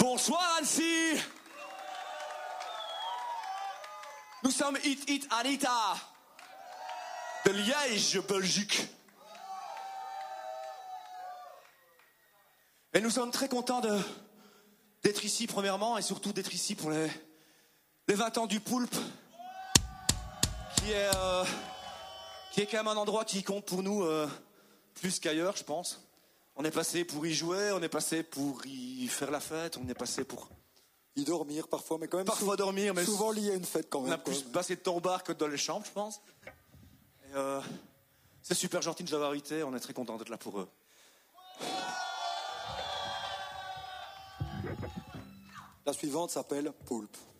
Bonsoir Annecy. Nous sommes Hit Anita de Liège, Belgique. Et nous sommes très contents d'être ici premièrement et surtout d'être ici pour les 20 ans du Poulpe qui est quand même un endroit qui compte pour nous plus qu'ailleurs, je pense. On est passé pour y jouer, on est passé pour y faire la fête, on est passé pour y dormir parfois, mais quand même parfois dormir, mais souvent lié à une fête quand même. On a plus passé de temps au bar que dans les chambres, je pense. Et c'est super gentil de nous avoir invités, on est très contents d'être là pour eux. La suivante s'appelle Poulpe.